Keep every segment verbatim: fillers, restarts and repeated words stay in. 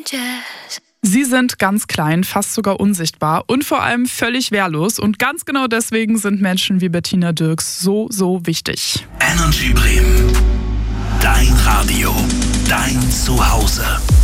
Jazz. Sie sind ganz klein, fast sogar unsichtbar und vor allem völlig wehrlos. Und ganz genau deswegen sind Menschen wie Bettina Dirks so, so wichtig. Energy Bremen. Dein Radio. Dein Zuhause.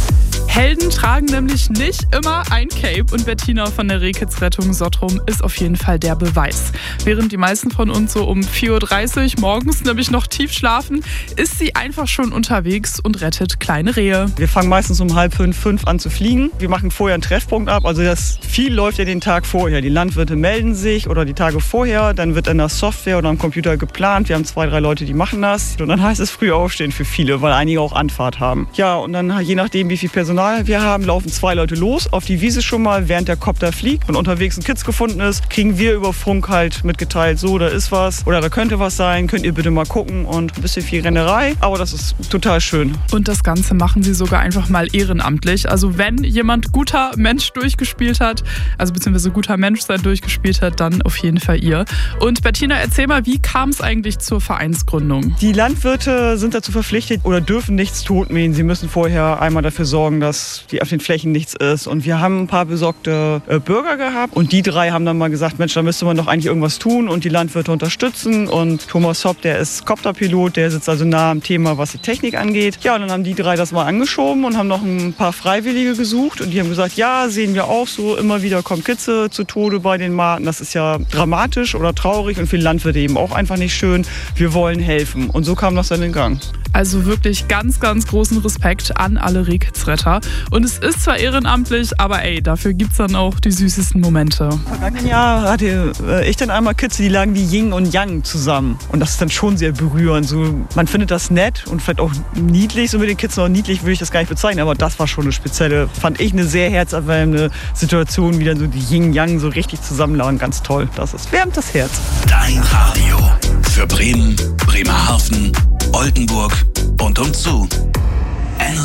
Helden tragen nämlich nicht immer ein Cape und Bettina von der Rehkitzrettung Sottrum ist auf jeden Fall der Beweis. Während die meisten von uns so um vier Uhr dreißig morgens nämlich noch tief schlafen, ist sie einfach schon unterwegs und rettet kleine Rehe. Wir fangen meistens um halb fünf, fünf an zu fliegen. Wir machen vorher einen Treffpunkt ab, also das viel läuft ja den Tag vorher. Die Landwirte melden sich oder die Tage vorher, dann wird in der Software oder am Computer geplant. Wir haben zwei, drei Leute, die machen das und dann heißt es früh aufstehen für viele, weil einige auch Anfahrt haben. Ja, und dann je nachdem, wie viel Personal wir haben, laufen zwei Leute los auf die Wiese schon mal, während der Kopter fliegt und unterwegs ein Kitz gefunden ist, kriegen wir über Funk halt mitgeteilt, so, da ist was oder da könnte was sein, könnt ihr bitte mal gucken und ein bisschen viel Rennerei, aber das ist total schön. Und das Ganze machen sie sogar einfach mal ehrenamtlich. Also wenn jemand guter Mensch durchgespielt hat, also beziehungsweise guter Mensch sein durchgespielt hat, dann auf jeden Fall ihr. Und Bettina, erzähl mal, wie kam es eigentlich zur Vereinsgründung? Die Landwirte sind dazu verpflichtet oder dürfen nichts totmähen. Sie müssen vorher einmal dafür sorgen, dass die auf den Flächen nichts ist. Und wir haben ein paar besorgte äh, Bürger gehabt und die drei haben dann mal gesagt, Mensch, da müsste man doch eigentlich irgendwas tun und die Landwirte unterstützen. Und Thomas Hopp, der ist Kopterpilot, der sitzt also nah am Thema, was die Technik angeht. Ja, und dann haben die drei das mal angeschoben und haben noch ein paar Freiwillige gesucht und die haben gesagt, ja, sehen wir auch so, immer wieder kommen Kitze zu Tode bei den Maaten. Das ist ja dramatisch oder traurig und für die Landwirte eben auch einfach nicht schön. Wir wollen helfen. Und so kam das dann in Gang. Also wirklich ganz, ganz großen Respekt an alle Rehkitzretter. Und es ist zwar ehrenamtlich, aber ey, dafür gibt's dann auch die süßesten Momente. Im vergangenen Jahr hatte ich dann einmal Kitze, die lagen wie Yin und Yang zusammen. Und das ist dann schon sehr berührend. So, man findet das nett und vielleicht auch niedlich. So mit den Kitzen auch niedlich würde ich das gar nicht bezeichnen. Aber das war schon eine spezielle, fand ich eine sehr herzerwärmende Situation, wie dann so die Yin-Yang so richtig zusammenlagen. Ganz toll. Das ist, wärmt das Herz. Dein Radio. Für Bremen, Bremerhaven, Oldenburg und umzu.